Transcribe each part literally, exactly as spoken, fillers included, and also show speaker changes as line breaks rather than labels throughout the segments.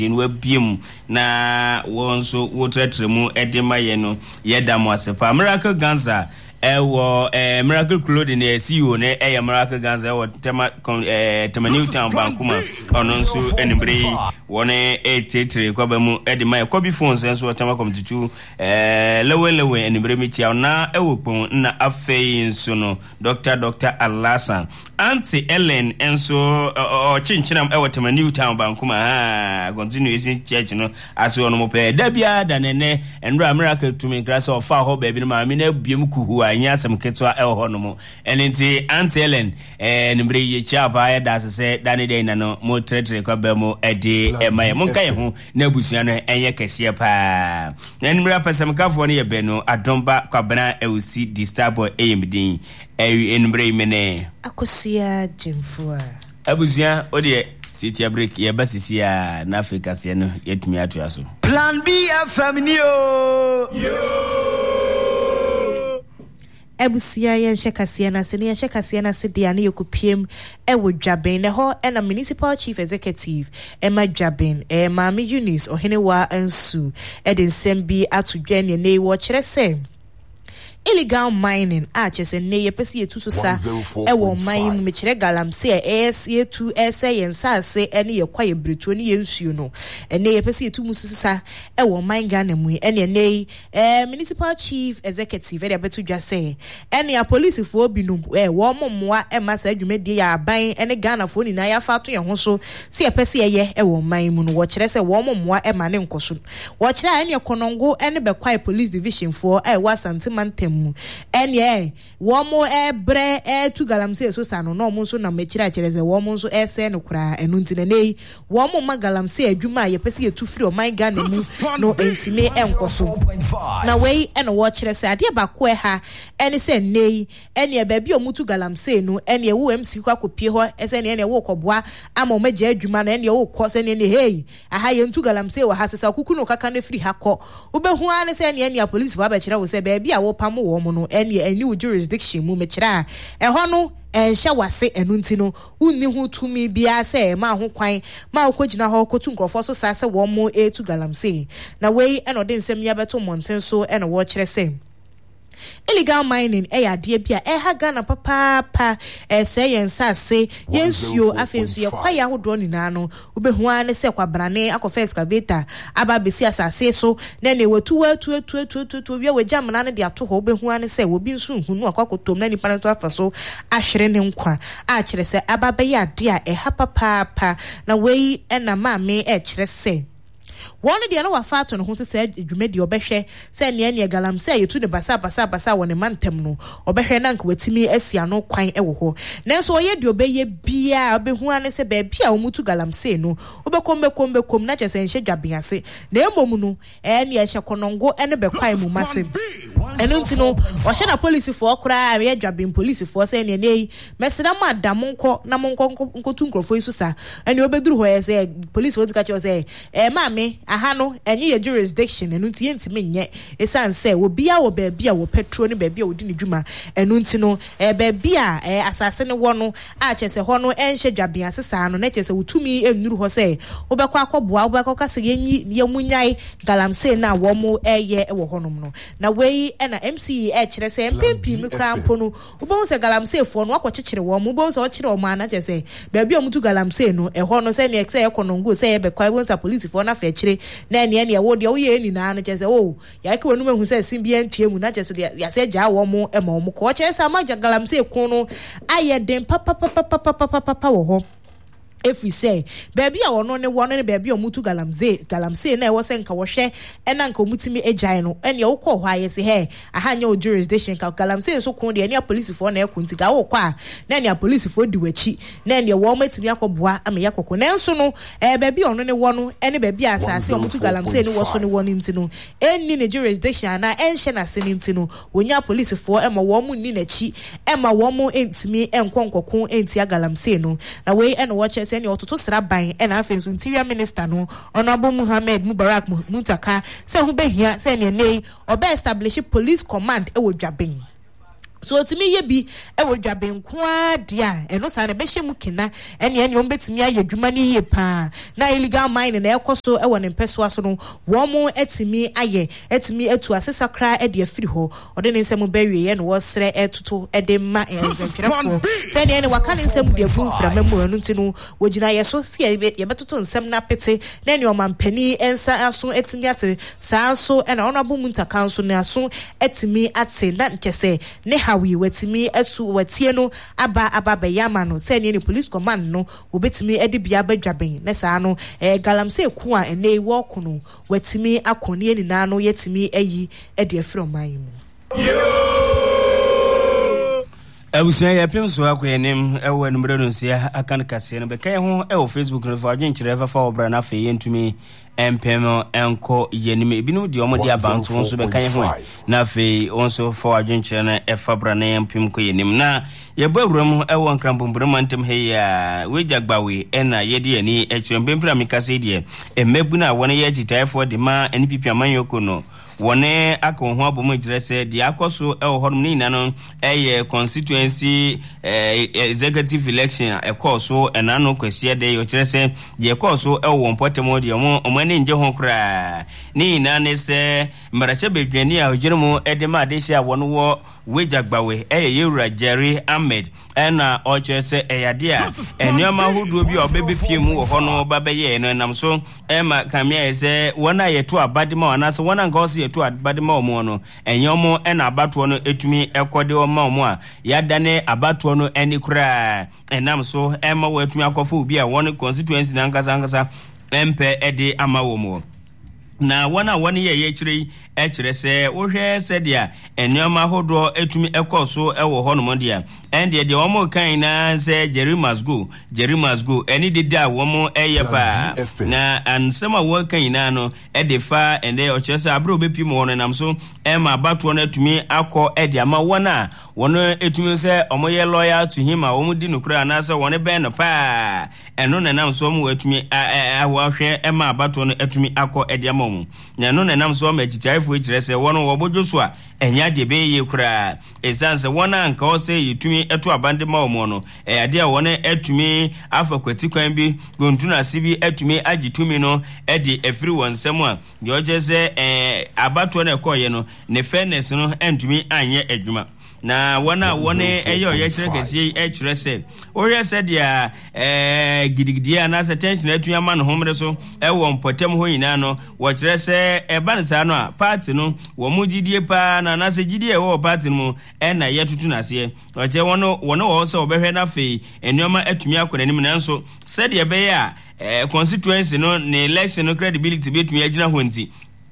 afidin wa biem na won so wotretremu edema ye no yeda mo asepa Miracle Ganza ewo eh Miracle Clothing e C E O ne eh Miracle Ganza ewo tema eh tema Newtown Bankuma ono nso enimbre wone etetre kwa bamu edema e kobi phones nso tema komtitu eh lewe lewe enimbre mitia na ewo pon na afei nso no Doctor Doctor Alasan Auntie Ellen enso o chinchinam ewo tema Newtown Bankuma ah continuation church no aso no mope da bia da nene enra Miracle to me grass of fa ho baby no ma me na biem kuhu anya asem ketwa e ho no mo enenti Auntie Ellen eh nimbre ye cha ba ya da se dane dey na no mo tretre kwa ba mo edi e mai mo nka ye ho na abusua no enye kese pa na nimbre apesem kafo no ye be no adomba kwa bana e usi disturbo e yemdin e nimbre mene
akosia jemfua
abusua odi City break ye basisi a na Africa se no yetumi ato aso
Plan B F M ni o
Ebusia yen shekasiana na sene yen shekasiana na sedia na yokupiem e wo dwaben ne ho e na municipal chief executive e ma dwaben e Mami Eunice Ohenewa Ansu e de nsem bi atodwa ne ne wo kire se illegal mining a chese ne ye pese ye tutu sa e wo mine me kire galamse e S ye two S yen sa se ene ye kwaye bretu ne ye nsuo no ene ye pese ye tu mususu sa e wo mine Ghana mu ene ne eh municipal chief executive e de betu dwa se ene ya police fo binum e wo mommoa e ma sa adwumedie ya aban ene Ghana fo ni na ya fa to ye ho so se ye pese ye e wo mine mu no wo kire se wo mommoa e ma ne nkoso wo kire ene konongo ene be kwaye police division fo e wa santimantem enye wo mo ebre e tu galamse so sano no mo so na mechira kireze wo mo so ese no kura enu ntine nei wo mo ma galamse adwuma ye pese ye tu free o my Ghana mu no entime enkoso na wei eno wo kirese ade ba ko e ha ene se nei ene ba bi o mutu galamse no ene wo M C kwa kopie ho ese ne ene wo koboa ama o magya adwuma na ene wo ko se ne ne hey aha ye ntu galamse wo ha sesa kuku no kaka na free ha ko ubehu ane se ne ene police wa ba kira wo se ba bi a wo pam wo mo no ene a new jurisdiction mu me kira e ho no ehya wase enu ntino unni hu tumi bia se ma ho kwan ma okogina ho kotu nkrofo so sa se wo mo etu galamse na wei eno de nsem ya beto monten so eno wo kire se illegal mining e ya de bia e ha Ghana papa pa e se yen sa se yensuo afensu ye kwaya hodo ni na no obehu ane se kwabrane akofa excavator aba besi asase so na ne wetu wetu wetu wetu wetu wi we jamna ne de ato ho obehu ane se obi nsu hunu akwakotom na nipa to afaso ahwere ne nkwa a kire se aba be ya de a e ha papa pa na wei e na ma me e kire se one de na wa fato no ho se adwumedi obehwe se ne ne galamse yetu ne basa basa basa woni mantem no obehwe na nka watimi asia no kwan ewo ho nanso oye de obeye bia obehu ane se ba bia omutu galamse no obekom bekom bekom na chese nhye dwabease na emom no e ne ehye konongo ene be kwan mu masem enu ntino o hye na police fo okra ye dwaben police fo se ne ne mesena ma damonko na monko nkotu nkrofo isu sa ene obeduru ho ye se police wo dika che se e ma me aha no enye ye jurisdiction enu nti yentime nye esan se wo bia wo ba bia wo petrol ne ba bia wo di ne dwuma enu nti no e ba bia e asase ne wo no a chese ho no enhye dwaben asesa no na chese wutumi enuru ho se wo be kwa akoboa wo be kwa kase yenyi ye munyai galamse na wo mo eye e wo honom no na wei e na M C E kire se mpempi mi kra mpo no wo be se galamse fo no akokekere wo mo bo se o kire wo ma na chese ba bia mutu galamse no e ho no se ne ekse ekonongo se ye be kwa wo sa police fo na fa kire na ne ne wo de wo ye ni na no chese o ya ke wonu mehu se sim bia ntuemu na chese ya se gya wo mo e ma wo mo ko chese ma galamse ko no aye den papa papa papa papa papa wo ho if we say baby a wono ne wono ne baby omutu galamse galamse na e wo se nka wo hwe e na nka omutimi agyan no ene wo kɔ hɔ aye se he ahanya o jurisdiction ka galamse so ko de ene police fo na e kunti ga wo kɔ a na ene police fo di wachi na ene wo matimi akɔboa ama yakɔkɔ na nso no eh baby ono ne wono ene baby asase omutu galamse ne wo so ne wono nti no eni ne jurisdiction na enhye na se ne nti no wonya police fo e ma wo mu ni na chi e ma wo mu entimi enkonkɔko enti galamse no na we ene wo che seni ototo sraban e na afenso interior minister no Honorable Mohammed Mubarak Muntaka se ho behia se ne nei oba establish police command e wo dwaben so timi ye bi e wo dwaben ko adia eno sa na be hye mu kina ene ene o betimi aye dwuma ni ye pa na illegal mining na ekoso e wo ne mpeso aso no wo mu etimi aye etimi etu asesa kra e de afiri ho ode ne nsem bawie ye no wo sre etuto e de ma enzenkrefo se ne ene waka ne nsem de afu mfra mamu anu ntinu wo gina ye so se ye betoto nsem na pete na ne o mampani ensa aso etimi ate sa so e na honorable munta council na aso etimi ate na nkese ne hawi wetimi esu wetie no aba aba be yama no se ne police command no obetimi edi bia badwaben ne sa no eh galamse ku a ene wo kono wetimi akoni ni na no yetimi ayi edi afro man mu
Abusia ya penso akwenem ewo numero no sia akan kase no be kan ho e wo Facebook no fa adwen kire fa fa obra na fe yentumi empemo enko yenim ebinu de omo de abantu won so be kan ho na fe won so fa adwen kire na e fa bra na empem ko yenim na ye bawuram e wo nkrambombram antem he ya we jagbawe e na ye de ani e twempempra mi kase de e mebu na won ye agitaifo de ma N P P amanyoko no wone akon ho abomu jirese di akoso e wo hodum ni nano eye constituency eh, executive election e koso enano kwasie de yo jirese di koso e wo mpotemo di omo omani nje ho kra ni nane se marache bedwani a ojirmu edema adesia wono wo wejagbawe eye yewura Jerry Ahmed ena ochese eyade a enyoma hudu bi obebe piemu wo hono babeye no nam so e ma kamia ese wona yeto abadima wana so wona ngoso yeto abadima omo no enyomo ena abatuo no etumi ekode omo omo a yadane abatuo no eni kura enam so e ma wo etumi akofo obi a won constituency na nkasa nkasa empe ede ama wo mo na wana wani ye ye chire e chire se wo hwe se dia enyoma hodo etumi ekoso e wo hono dia ende de wo mo kan na se Jerry must go Jerry must go eni de da wo mo eye ba na ansema wo kan na no e de fa ende o chese abro bepi mo wono nam so e ma bato no etumi akọ e de ama wona wono etumi se omo ye lawyer to him a wo mu di nokura na se woni ben no pa eno na nam so mo etumi a wo hwe e ma bato no etumi akọ e de ama na no na nam so ma chichaifo echirese wono wo bojoso a enya de be ye kura esanse wona anka o se yitumi eto abande ma omo no e ade a wona etumi afa kwati kwan bi gontuna sibi etumi agitumi no e de efiri wonsem a de ojese eh abato na ekoye no ne fairness no entumi anye adwuma na wana wone eyo ye kire kesi e kire se o ye se dia eh gidigidi ana se tension atu ama no homre so e wo mpotem ho nyina no wo kire se e ban sa no a party no wo mu gidie pa na na se gidie wo party no e na ye tutu na se o je wono wono wo se obehwe na fe enoma atumi akona nim na nso se dia be ya eh constituency no ne election no credibility betumi agina ho nti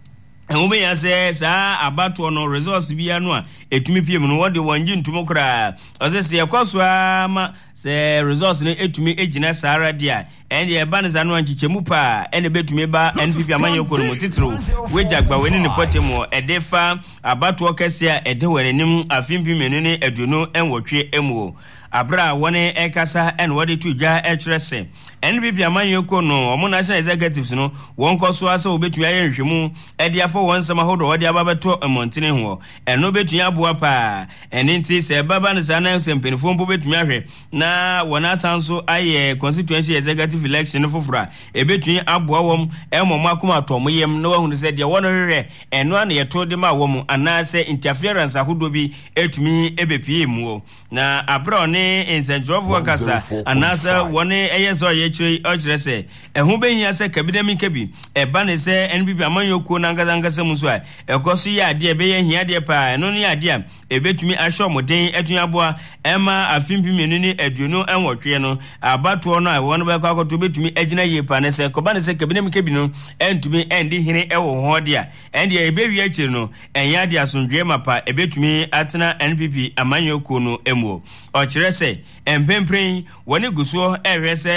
Ube ya se sa abatu no resource biya no a etumi piem no wode wanji ntumo kra ose se yakwaso ama se resource no etumi ejina sara dia ende e ban za no anchichemu pa ene betumi ba N P P amanyoko no titiro wejagba weni ne potemo edefa abatu okese a ede werenim afimpi menene aduno enwotwe emuo abra wone ekasa en wode tuja etrese N P P amanyoko no omo national executives no wonkoso asa obetumi aye nhwemu ede afo wonsama hodo wode ababeto emontene ho eno betumi aboa pa ene nti se baba no sana sempenfo mpo betumi ahwe na wona sanso aye constituency executive election fofora ebetumi aboa wom emom akoma atom yem na wahunu se de wono hwere eno ana yeto de ma wom anase interference ahodo bi etumi ebepie mu na abra ne ensanjofu akasa anasa wone eyeso ye chiri ochirese ehu behia se kabidemi kabi eba ne se N P P amanyoko na ngasa ngasa muso a ekoso ya ade ebe ye hia de pa eno ne ade a ebetumi ahwo moden etunya boa ema afimpi menu ne aduno enwotwe no abato no a won be kwa kwato betumi agina ye pa ne se koba ne se kabidemi kabi no entumi endi hine ewo ho de a endi ebewi achiri no enya de asondwe mapa ebetumi atena N P P amanyoko no emuo ochirese empempren woni guso ehwese wo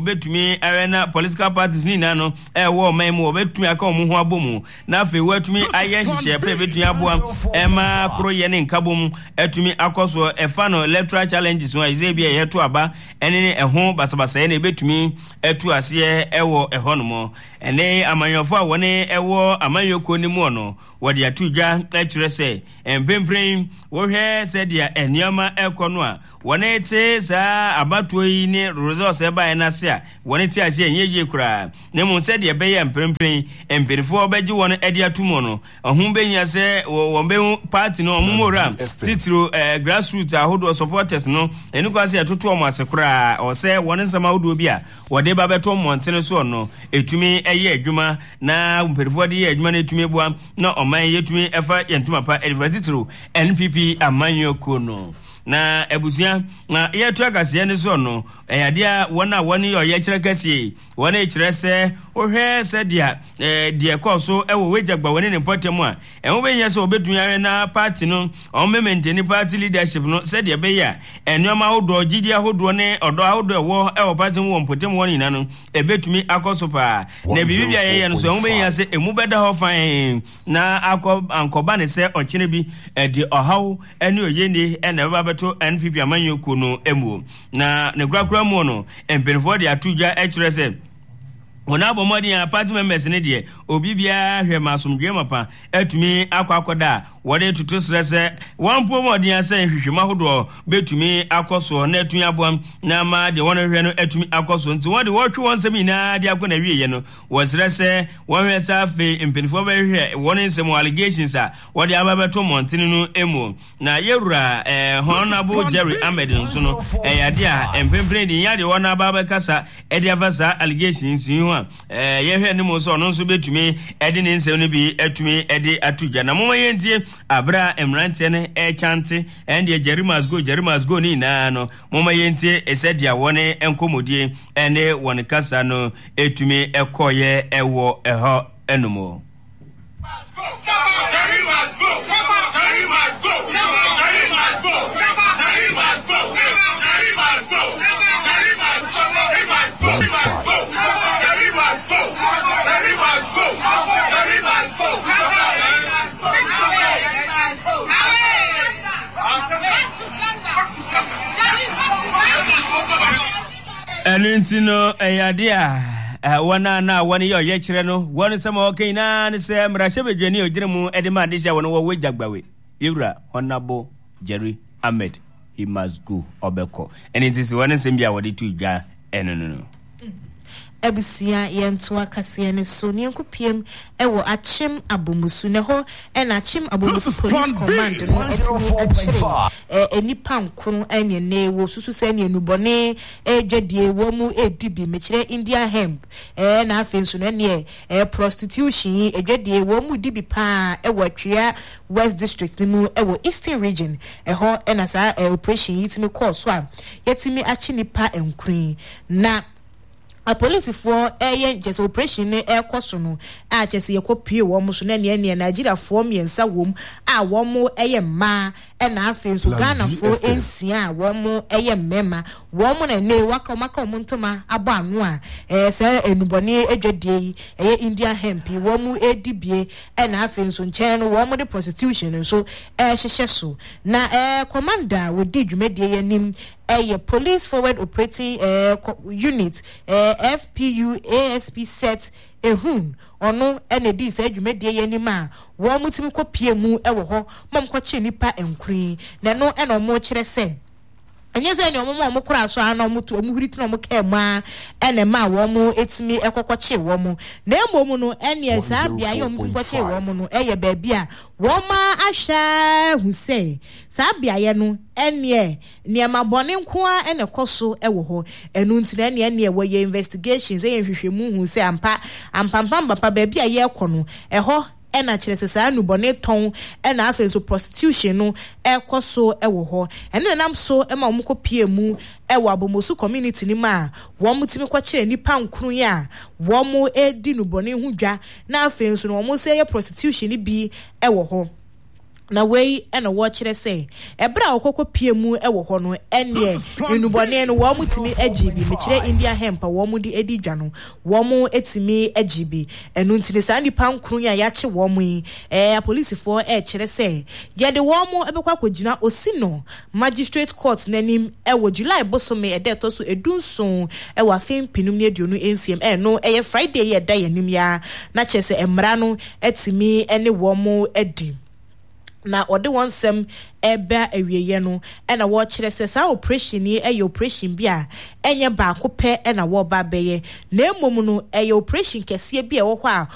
obetumi arena political parties ni na no e wo man mu obetumi aka omo ho abomu na afi watumi aye hihye pe betumi aboa e ma kro ye ne nkabom etumi akoso e fa no electoral challenges no ize bia ye to aba ene ne eho basabasa ye ne betumi etu ase e wo eho no mo ene amanyofo a woni e wo amanyoko ni mu no wode atudwa ekire se empempren wo hwe se dia enioma ekono a woni te sa abatuo yi ni resource e ba na se a woni te ase enyeje kura ne mu se dia be ye empempren empirifo obeji woni edi atumo no ohun benya se wo be party no omumora titiro eh, grassroots ahodo supporters no enu kwase atoto omo ase kura o se woni nsama ahodo bi a wode ba beto montene so no etumi eye adwuma na empirifo de ye adwuma na etumi bua na oman yetumi efa yentuma pa edvertitiro N P P amanyoko no na ebusia na yetu akase ne so no eyadia wona woni oye kire kase wona kire se ohwe se dia eh dia koso ewo wejagba woni ne potemu a enwo benya se obetunyare na party no on maintain party leadership no se dia be ya enwoma hodo gidi ahodo ne odo ahodo ewo ewo party mu potemu woni na no ebetumi akoso pa na bibia ye no so enwo benya se emu beda ho fan na akọ ankoba ne se ochine bi edi ohaw ene oyeni ene ba to N P P amanyoko no emu na ne grakra mu no empenfo de atudwa ekirese ona bomodi ya party members ne de obi bia hwe masomdwe mapa etumi akwa akoda wode tutu srese wampo modi ya se hwehwema hodo betumi akoso na etumi aboam na ma de wona hwe no etumi akoso nti wode wotwe wonsem ina de akona wiye no wosrese wonwe safe empenfo be hwe wona nsem allegations a wode ababeto montene no emu na yewura eh honorable Jerry Ahmed nso no eh yade a empempre de yade wona ababekasa e de avasa allegations yi eh yehwe ne mo so no nso betumi ede ne nsem no bi etumi ede atugya na moma yentie abra emrante ne e chante ende Jerry must go Jerry must go ni na no moma yentie esedia wone enkomodie ene won kasa no etumi ekoye ewo eho enumo Jerry must go Jerry must go Jerry must go Jerry must go Jerry must go Jerry must go Jerry must go Jerry must go Jerry must go Jerry must go Jerry must go Enintino eyadia wana na wani yo ye kire no woni sama okai na ne se mrahye bedwani ogiremu edema adisia wono wo wejagbawe yewura Honorable Jerry Ahmed he must go obeko enintisi woni se bia wodi tudwa enono
Ebusia yentoa kase ne so ne nkopiem ewo achim abomusu ne ho ena achim abomusu police command no etini eh enipa nkron ene ne wo susu se ne enubone edwadie wo mu edibi mekire India hemp eh na afenso ne ne eh prostitution edwadie wo mu dibi pa ewo atwea West District mu ewo Eastern Region eho ena sa operation yitimi course so a yetimi achi nipa enkrin na a police for eh just operation ne air coso no a chese ye kopie wo mo so na ne ne Nigeria for miensa wom a wo mo eye ma e na afen so Ghana for ensia wo mo eye mema wo mo na ne waka maka mo ntoma abo anu a eh se enubone edwadie eye India hemp wo mo edibie e na afen so nchen no wo mo de prostitution so eh hyehye so na eh commander wo di dwumedie yanim eh police forward operating eh unit eh F P U A S P set ehun ono ene di se adwumedie yanima wo mutimi kopie mu ewo ho mom koche nipa enkuri na no ene omo kire se anyeze ne omo omo kura so ana omo to omo huriti na omo kema ene ma wo mo etimi ekokoche wo mo na emom no ene sa bia ye omo koche wo mo no eye ba bia wo ma ahwa hu se sa bia ye no ene ne ma bone nko a ene koso ewo ho enu ntina ene ene wo ye investigations e hwehwemu hu se ampa ampampamba pa ba bia ye kono eho ena chirese sa nubone ton ena afen so prostitution no ekoso ewo ho ene nam so ema omko pie mu ewo abomosu community ni ma wo mutimi kwa kire nipa nkuru ya wo mu edi nubone hu dwa na afen so no wo se ye prostitution ni bi ewo ho na wei ena wo kire se ebra okoko pie mu ewo ho no ene enubone no wo mutimi agibi me kire India hemp wo mu di edi dwa no wo mu etimi agibi enu ntini sa nipa nkru ya ya che wo mu eh police for e kire se ye de wo mu ebekwa kogina osino magistrate court nanim ewo July bosome e de to so edunson ewo afem pinum ne aduonu N C M eh no eh Friday ye da yanim ya na chese emra no etimi ene wo mu edi na ode wonsem eba awieye no ena wo kire se sa operation ni e operation bia enye ba ko pe ena wo ba beye na emom no e operation kese bia wo ho a